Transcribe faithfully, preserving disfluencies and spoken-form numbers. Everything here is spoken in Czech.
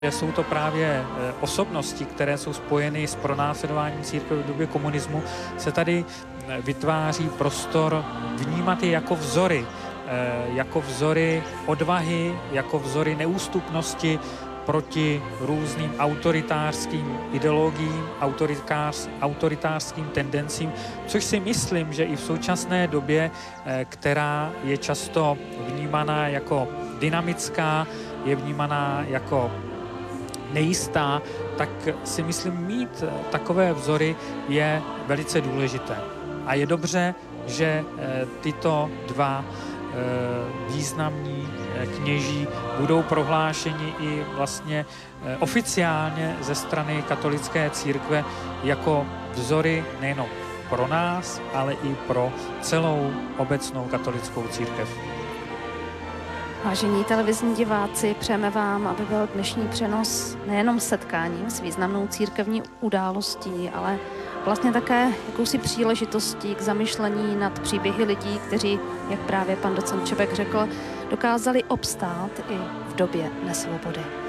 Jsou to právě osobnosti, které jsou spojeny s pronásledováním církve v době komunismu, se tady vytváří prostor vnímat je jako vzory, jako vzory odvahy, jako vzory neústupnosti proti různým autoritářským ideologiím, autoritářským tendencím, což si myslím, že i v současné době, která je často vnímaná jako dynamická, je vnímaná jako nejistá, tak si myslím, mít takové vzory je velice důležité. A je dobře, že tyto dva významní kněží budou prohlášeni i vlastně oficiálně ze strany katolické církve jako vzory nejenom pro nás, ale i pro celou obecnou katolickou církev. Vážení televizní diváci, přejeme vám, aby byl dnešní přenos nejenom setkáním s významnou církevní událostí, ale vlastně také jakousi příležitostí k zamyšlení nad příběhy lidí, kteří, jak právě pan docent Čepek řekl, dokázali obstát i v době nesvobody.